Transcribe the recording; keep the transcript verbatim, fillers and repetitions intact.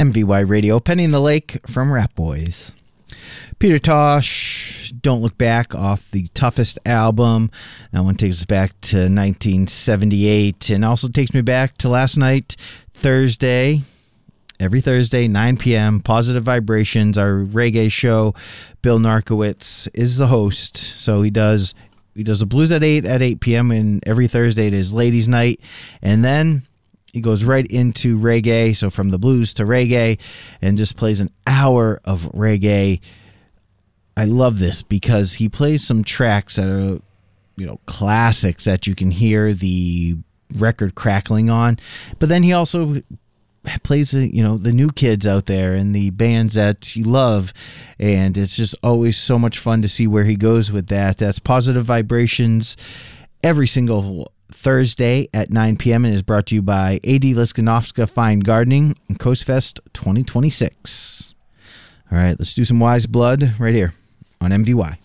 M V Y Radio, Penny in the Lake from Rat Boys. Peter Tosh, Don't Look Back, off the Toughest album. That one takes us back to nineteen seventy-eight and also takes me back to last night, Thursday. Every Thursday, nine p.m., Positive Vibrations, our reggae show. Bill Narkowitz is the host, so he does he does the blues at eight at eight p.m., and every Thursday it is ladies' night, and then he goes right into reggae, so from the blues to reggae, and just plays an hour of reggae. I love this because he plays some tracks that are, you know, classics that you can hear the record crackling on, but then he also plays, you know, the new kids out there and the bands that you love, and it's just always so much fun to see where he goes with that. That's Positive Vibrations every single Thursday at nine p.m. and is brought to you by A D Liskanovska Fine Gardening and Coast Fest twenty twenty-six. All right, let's do some Wise Blood right here on M V Y.